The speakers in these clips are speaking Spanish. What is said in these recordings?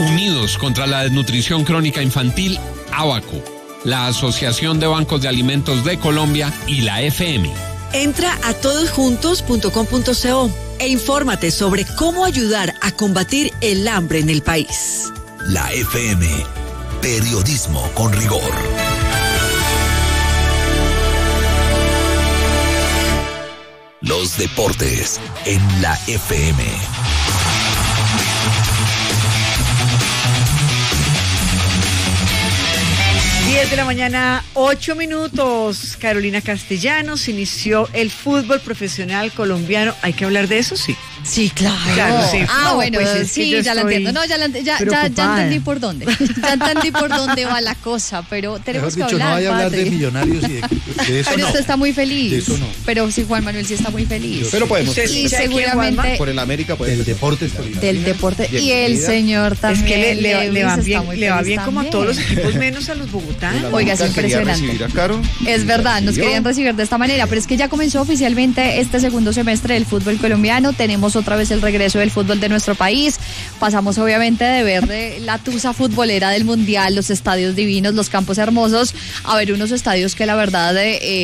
Unidos contra la desnutrición crónica infantil, ABACO, la Asociación de Bancos de Alimentos de Colombia y la FM. Entra a todosjuntos.com.co e infórmate sobre cómo ayudar a combatir el hambre en el país. La FM, periodismo con rigor. Los deportes en la FM. 10 de la mañana, 8 minutos. Carolina Castellanos, inició el fútbol profesional colombiano. ¿Hay que hablar de eso? Sí. Sí, claro. Sí. Ah, No, bueno, pues sí, ya la entiendo. No, ya entendí por dónde. Ya entendí por dónde va la cosa, pero tenemos Mejor que dicho, hablar. no vaya a hablar Patri. de Millonarios y de eso. Pero no. usted está muy feliz. De eso no. Pero sí, Juan Manuel sí está muy feliz. Pero podemos. Y seguramente Por el América, por el deporte. del deporte. Y el señor también. Es que le va Lewis, bien, está muy le va feliz bien como a también. todos los equipos, menos a los bogotanos. Oiga, es impresionante. Es verdad, nos querían recibir de esta manera, pero es que ya comenzó oficialmente este segundo semestre del fútbol colombiano. Tenemos otra vez el regreso del fútbol de nuestro país. Pasamos obviamente de ver la tusa futbolera del mundial, los estadios divinos, los campos hermosos, a ver unos estadios que la verdad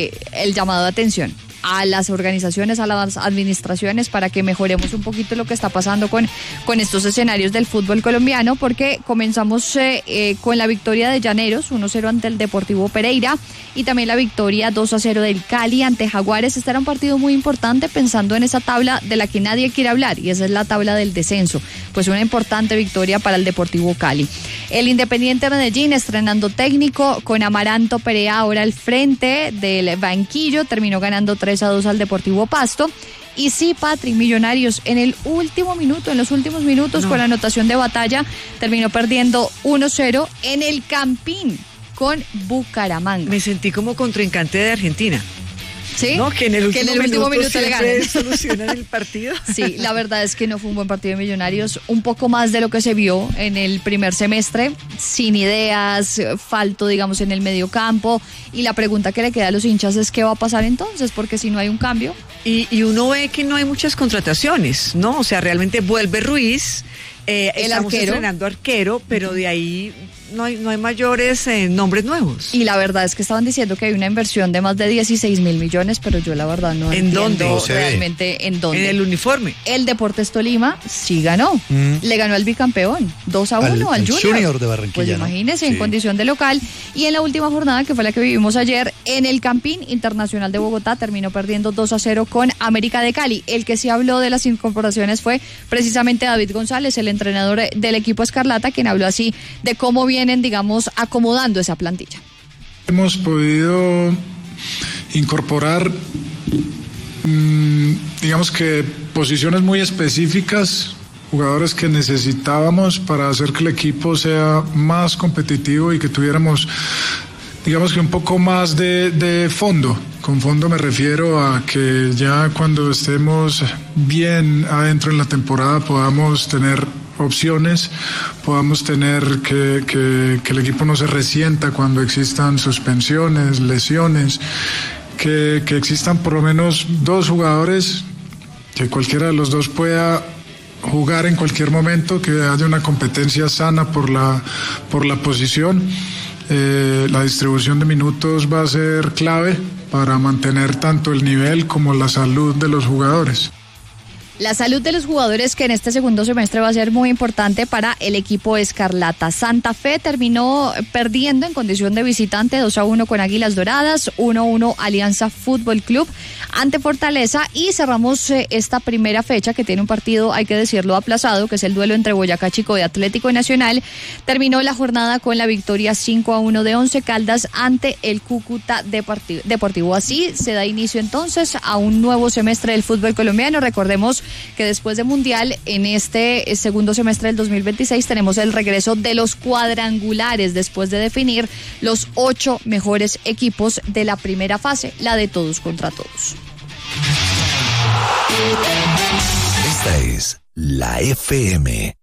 el llamado de atención a las organizaciones, a las administraciones, para que mejoremos un poquito lo que está pasando con estos escenarios del fútbol colombiano, porque comenzamos con la victoria de Llaneros, 1-0 ante el Deportivo Pereira, y también la victoria 2-0 del Cali ante Jaguares. Este era un partido muy importante pensando en esa tabla de la que nadie quiere hablar, y esa es la tabla del descenso. Pues una importante victoria para el Deportivo Cali. El Independiente Medellín estrenando técnico con Amaranto Perea ahora al frente del banquillo, terminó ganando 3-2 al Deportivo Pasto. Y sí, Patri, Millonarios en el último minuto, en los últimos minutos, con la anotación de Batalla, terminó perdiendo 1-0 en el Campín con Bucaramanga. Me sentí como contrincante de Argentina. ¿Sí? No, que en el último minuto le ganen. Solucionan el partido. Sí, la verdad es que no fue un buen partido de Millonarios, un poco más de lo que se vio en el primer semestre, sin ideas, falto, digamos, en el medio campo, y la pregunta que le queda a los hinchas es ¿qué va a pasar entonces? Porque si no hay un cambio. Y uno ve que no hay muchas contrataciones, ¿no? O sea, realmente vuelve Ruiz, estamos estrenando arquero, pero de ahí no hay mayores nombres nuevos. Y la verdad es que estaban diciendo que hay una inversión de más de 16 mil millones, pero yo la verdad no entiendo realmente en dónde. En el uniforme. El Deportes Tolima sí ganó, le ganó al bicampeón, 2-1 al Junior de Barranquilla. Pues imagínese, en condición de local. Y en la última jornada, que fue la que vivimos ayer, en el Campín Internacional de Bogotá terminó perdiendo 2-0 con América de Cali. El que sí habló de las incorporaciones fue precisamente David González, el entrenador del equipo Escarlata, quien habló así de cómo vienen, digamos, acomodando esa plantilla. Hemos podido incorporar, digamos que posiciones muy específicas, jugadores que necesitábamos para hacer que el equipo sea más competitivo y que tuviéramos, digamos que un poco más de fondo. Con fondo me refiero a que ya cuando estemos bien adentro en la temporada podamos tener opciones, podamos tener que el equipo no se resienta cuando existan suspensiones, lesiones, que existan por lo menos 2 jugadores, que cualquiera de los 2 pueda jugar en cualquier momento, que haya una competencia sana por la posición. La distribución de minutos va a ser clave para mantener tanto el nivel como la salud de los jugadores. La salud de los jugadores, que en este segundo semestre va a ser muy importante para el equipo Escarlata. Santa Fe terminó perdiendo en condición de visitante 2-1 con Águilas Doradas, 1-1 Alianza Fútbol Club ante Fortaleza, y cerramos esta primera fecha que tiene un partido, hay que decirlo, aplazado, que es el duelo entre Boyacá Chico y Atlético Nacional. Terminó la jornada con la victoria 5-1 de Once Caldas ante el Cúcuta Deportivo. Así se da inicio entonces a un nuevo semestre del fútbol colombiano. Recordemos que después de Mundial, en este segundo semestre del 2026 tenemos el regreso de los cuadrangulares, después de definir los 8 mejores equipos de la primera fase, la de todos contra todos. Esta es la FM.